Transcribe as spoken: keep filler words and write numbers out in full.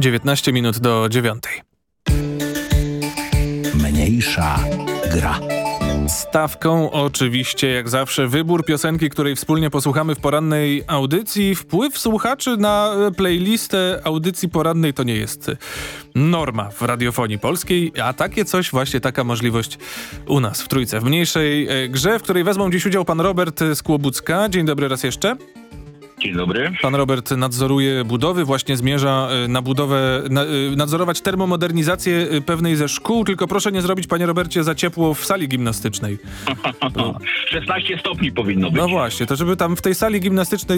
dziewiętnaście minut do dziewiątej. Mniejsza gra. Stawką oczywiście, jak zawsze, wybór piosenki, której wspólnie posłuchamy w porannej audycji. Wpływ słuchaczy na playlistę audycji porannej to nie jest norma w radiofonii polskiej, a takie coś, właśnie taka możliwość u nas w Trójce. W mniejszej grze, w której wezmą dziś udział pan Robert z Kłobucka. Dzień dobry raz jeszcze. Dzień dobry. Pan Robert nadzoruje budowy, właśnie zmierza na budowę, na, nadzorować termomodernizację pewnej ze szkół, tylko proszę nie zrobić, panie Robercie, za ciepło w sali gimnastycznej. szesnaście stopni powinno być. No właśnie, to żeby tam w tej sali gimnastycznej